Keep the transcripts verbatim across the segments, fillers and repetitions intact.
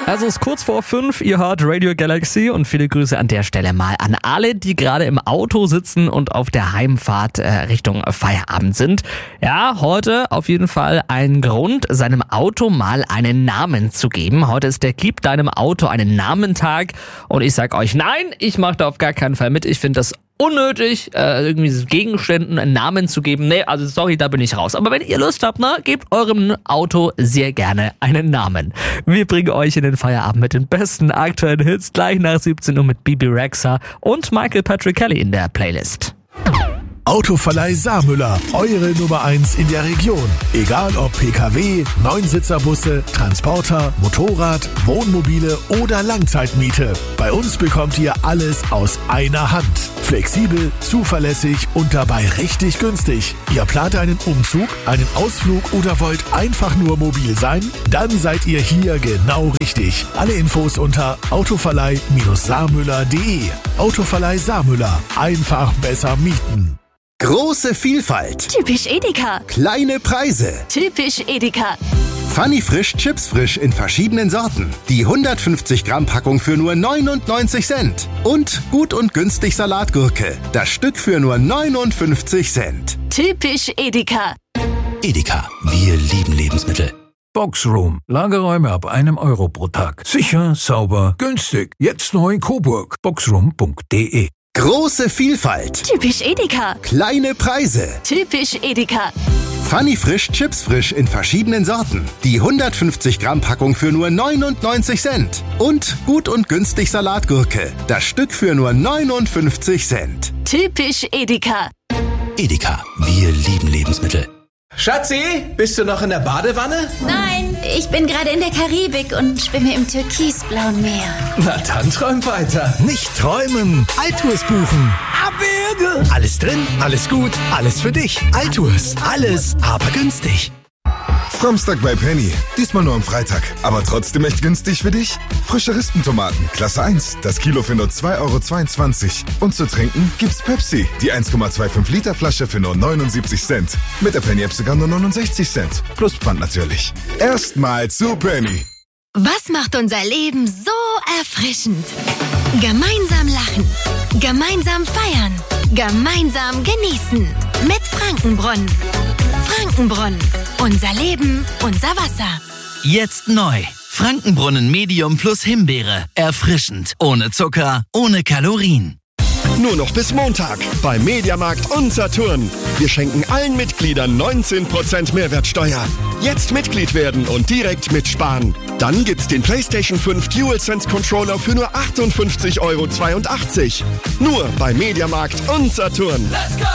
Also es ist kurz vor fünf, ihr hört Radio Galaxy und viele Grüße an der Stelle mal an alle, die gerade im Auto sitzen und auf der Heimfahrt äh, Richtung Feierabend sind. Ja, heute auf jeden Fall ein Grund, seinem Auto mal einen Namen zu geben. Heute ist der Gib deinem Auto einen Namen-Tag und ich sag euch, nein, ich mache da auf gar keinen Fall mit. Ich finde das unnötig, äh, irgendwie Gegenständen einen Namen zu geben. Nee, also sorry, da bin ich raus. Aber wenn ihr Lust habt, ne, gebt eurem Auto sehr gerne einen Namen. Wir bringen euch in den Feierabend mit den besten aktuellen Hits gleich nach siebzehn Uhr mit Bibi Rexha und Michael Patrick Kelly in der Playlist. Autoverleih Saarmüller, eure Nummer eins in der Region. Egal ob P K W, Neunsitzer-Busse, Transporter, Motorrad, Wohnmobile oder Langzeitmiete. Bei uns bekommt ihr alles aus einer Hand. Flexibel, zuverlässig und dabei richtig günstig. Ihr plant einen Umzug, einen Ausflug oder wollt einfach nur mobil sein? Dann seid ihr hier genau richtig. Alle Infos unter autoverleih Saarmüller punkt de. Autoverleih Saarmüller. Einfach besser mieten. Große Vielfalt. Typisch Edeka. Kleine Preise. Typisch Edeka. Funny Frisch Chips Frisch in verschiedenen Sorten. Die hundertfünfzig Gramm Packung für nur neunundneunzig Cent. Und gut und günstig Salatgurke. Das Stück für nur neunundfünfzig Cent. Typisch Edeka. Edeka, wir lieben Lebensmittel. Boxroom. Lagerräume ab einem Euro pro Tag. Sicher, sauber, günstig. Jetzt neu in Coburg. boxroom punkt de. Große Vielfalt. Typisch Edeka. Kleine Preise. Typisch Edeka. Funny Frisch Chips Frisch in verschiedenen Sorten. Die hundertfünfzig Gramm Packung für nur neunundneunzig Cent. Und gut und günstig Salatgurke. Das Stück für nur neunundfünfzig Cent. Typisch Edeka. Edeka, wir lieben Lebensmittel. Schatzi, bist du noch in der Badewanne? Nein, ich bin gerade in der Karibik und schwimme im türkisblauen Meer. Na dann träum weiter. Nicht träumen, Altours buchen. Abwürge! Alles drin, alles gut, alles für dich. Altours, alles, aber günstig. Samstag bei Penny. Diesmal nur am Freitag. Aber trotzdem echt günstig für dich? Frische Rispentomaten, Klasse eins. Das Kilo für nur zwei Euro zweiundzwanzig. Und zu trinken gibt's Pepsi. Die eins Komma fünfundzwanzig Liter Flasche für nur neunundsiebzig Cent. Mit der Penny-App sogar nur neunundsechzig Cent. Plus Pfand natürlich. Erstmal zu Penny. Was macht unser Leben so erfrischend? Gemeinsam lachen. Gemeinsam feiern. Gemeinsam genießen. Mit Frankenbrunnen. Frankenbrunnen. Unser Leben, unser Wasser. Jetzt neu. Frankenbrunnen Medium plus Himbeere. Erfrischend. Ohne Zucker, ohne Kalorien. Nur noch bis Montag bei Mediamarkt und Saturn. Wir schenken allen Mitgliedern neunzehn Prozent Mehrwertsteuer. Jetzt Mitglied werden und direkt mitsparen. Dann gibt's den PlayStation fünf DualSense Controller für nur achtundfünfzig Euro zweiundachtzig. Nur bei Mediamarkt und Saturn. Let's go!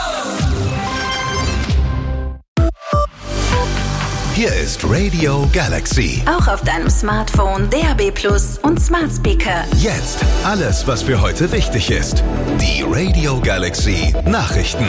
Hier ist Radio Galaxy. Auch auf deinem Smartphone, D A B Plus und Smart Speaker. Jetzt alles, was für heute wichtig ist. Die Radio Galaxy Nachrichten.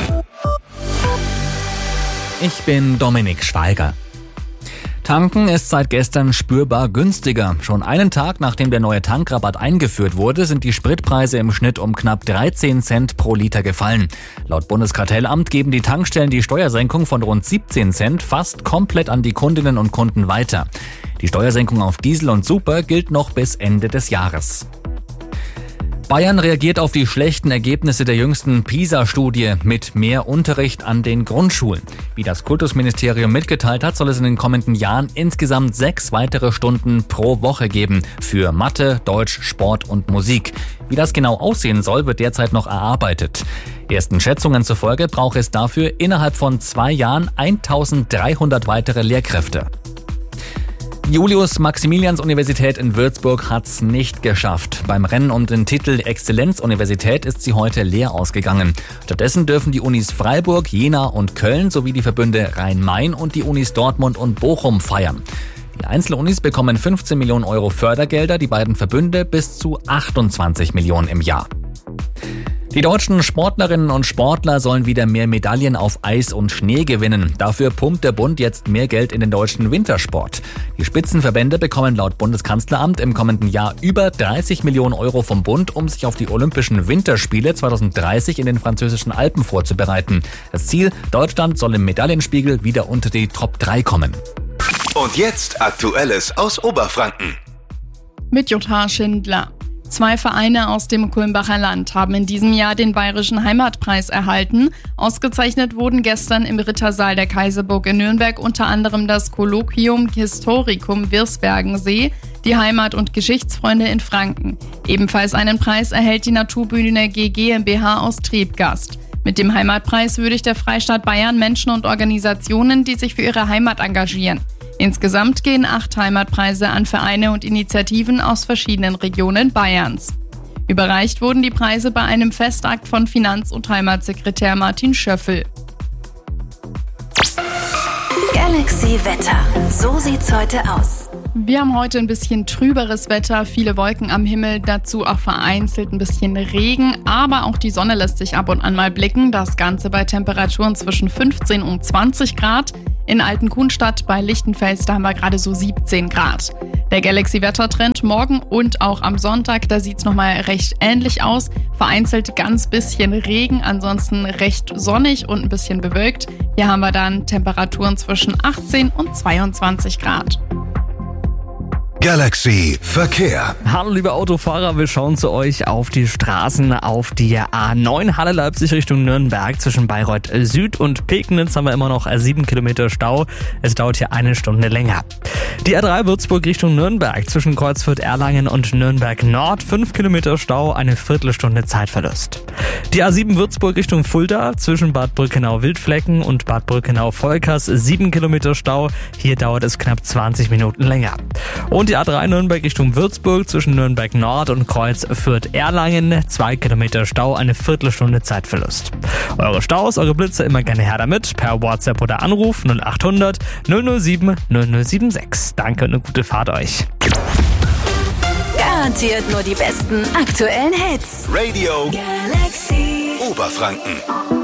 Ich bin Dominik Schweiger. Tanken ist seit gestern spürbar günstiger. Schon einen Tag nachdem der neue Tankrabatt eingeführt wurde, sind die Spritpreise im Schnitt um knapp dreizehn Cent pro Liter gefallen. Laut Bundeskartellamt geben die Tankstellen die Steuersenkung von rund siebzehn Cent fast komplett an die Kundinnen und Kunden weiter. Die Steuersenkung auf Diesel und Super gilt noch bis Ende des Jahres. Bayern reagiert auf die schlechten Ergebnisse der jüngsten PISA-Studie mit mehr Unterricht an den Grundschulen. Wie das Kultusministerium mitgeteilt hat, soll es in den kommenden Jahren insgesamt sechs weitere Stunden pro Woche geben für Mathe, Deutsch, Sport und Musik. Wie das genau aussehen soll, wird derzeit noch erarbeitet. Ersten Schätzungen zufolge braucht es dafür innerhalb von zwei Jahren eintausenddreihundert weitere Lehrkräfte. Die Julius-Maximilians-Universität in Würzburg hat's nicht geschafft. Beim Rennen um den Titel Exzellenz-Universität ist sie heute leer ausgegangen. Stattdessen dürfen die Unis Freiburg, Jena und Köln sowie die Verbünde Rhein-Main und die Unis Dortmund und Bochum feiern. Die Einzelunis bekommen fünfzehn Millionen Euro Fördergelder, die beiden Verbünde bis zu achtundzwanzig Millionen im Jahr. Die deutschen Sportlerinnen und Sportler sollen wieder mehr Medaillen auf Eis und Schnee gewinnen. Dafür pumpt der Bund jetzt mehr Geld in den deutschen Wintersport. Die Spitzenverbände bekommen laut Bundeskanzleramt im kommenden Jahr über dreißig Millionen Euro vom Bund, um sich auf die Olympischen Winterspiele zweitausenddreißig in den französischen Alpen vorzubereiten. Das Ziel: Deutschland soll im Medaillenspiegel wieder unter die Top drei kommen. Und jetzt Aktuelles aus Oberfranken. Mit Jutta Schindler. Zwei Vereine aus dem Kulmbacher Land haben in diesem Jahr den Bayerischen Heimatpreis erhalten. Ausgezeichnet wurden gestern im Rittersaal der Kaiserburg in Nürnberg unter anderem das Kolloquium Historicum Wirsbergensee, die Heimat- und Geschichtsfreunde in Franken. Ebenfalls einen Preis erhält die Naturbühne G GmbH aus Trebgast. Mit dem Heimatpreis würdigt der Freistaat Bayern Menschen und Organisationen, die sich für ihre Heimat engagieren. Insgesamt gehen acht Heimatpreise an Vereine und Initiativen aus verschiedenen Regionen Bayerns. Überreicht wurden die Preise bei einem Festakt von Finanz- und Heimatsekretär Martin Schöffel. Galaxy Wetter. So sieht's heute aus. Wir haben heute ein bisschen trüberes Wetter, viele Wolken am Himmel, dazu auch vereinzelt ein bisschen Regen, aber auch die Sonne lässt sich ab und an mal blicken. Das Ganze bei Temperaturen zwischen fünfzehn und zwanzig Grad. In Altenkunstadt bei Lichtenfels, da haben wir gerade so siebzehn Grad. Der Galaxy-Wettertrend morgen und auch am Sonntag, da sieht es nochmal recht ähnlich aus. Vereinzelt ganz bisschen Regen, ansonsten recht sonnig und ein bisschen bewölkt. Hier haben wir dann Temperaturen zwischen achtzehn und zweiundzwanzig Grad. Galaxy Verkehr. Hallo liebe Autofahrer, wir schauen zu euch auf die Straßen auf die A neun Halle-Leipzig Richtung Nürnberg. Zwischen Bayreuth Süd und Pegnitz haben wir immer noch sieben Kilometer Stau. Es dauert hier eine Stunde länger. Die A drei Würzburg Richtung Nürnberg zwischen Kreuzfurt-Erlangen und Nürnberg Nord. fünf Kilometer Stau, eine Viertelstunde Zeitverlust. Die A sieben Würzburg Richtung Fulda zwischen Bad Brückenau-Wildflecken und Bad Brückenau-Volkers. sieben Kilometer Stau, hier dauert es knapp zwanzig Minuten länger. Und die A drei Nürnberg Richtung Würzburg zwischen Nürnberg Nord und Kreuz Fürth-Erlangen. zwei Kilometer Stau, eine Viertelstunde Zeitverlust. Eure Staus, eure Blitze immer gerne her damit. Per WhatsApp oder Anruf null acht hundert null null sieben null null sieben sechs. Danke und eine gute Fahrt euch. Garantiert nur die besten aktuellen Hits. Radio Galaxy Oberfranken.